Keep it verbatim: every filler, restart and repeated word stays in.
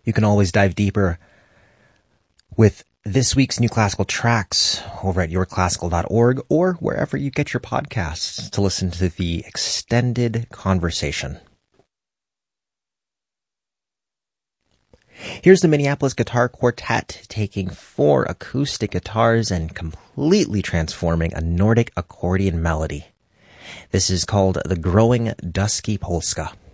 You can always dive deeper with this week's new classical tracks over at your classical dot org or wherever you get your podcasts to listen to the extended conversation. Here's the Minneapolis Guitar Quartet taking four acoustic guitars and completely transforming a Nordic accordion melody. This is called The Growing Dusky Polska.